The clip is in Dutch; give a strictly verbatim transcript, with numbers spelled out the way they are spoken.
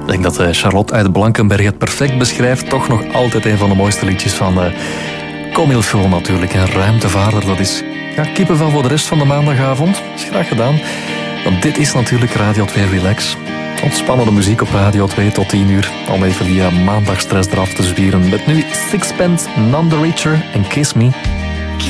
Ik denk dat Charlotte uit Blankenberg het perfect beschrijft. Toch nog altijd een van de mooiste liedjes van uh, Comme il faut natuurlijk. En Ruimtevaarder, dat is ja, kippenvel voor de rest van de maandagavond. Is graag gedaan. Want dit is natuurlijk Radio twee Relax. Ontspannende muziek op Radio twee tot tien uur. Om even die uh, maandagstress eraf te zwieren. Met nu Sixpence, None the Richer en Kiss Me.